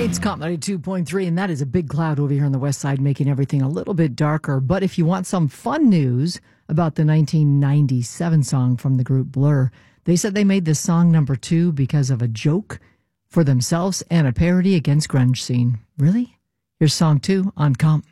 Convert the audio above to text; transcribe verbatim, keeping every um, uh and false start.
It's Comp ninety-two point three, and that is a big cloud over here on the west side, making everything a little bit darker. But if you want some fun news about the nineteen ninety-seven song from the group Blur, they said they made this song number two because of a joke for themselves and a parody against grunge scene. Really? Here's song two on Comp.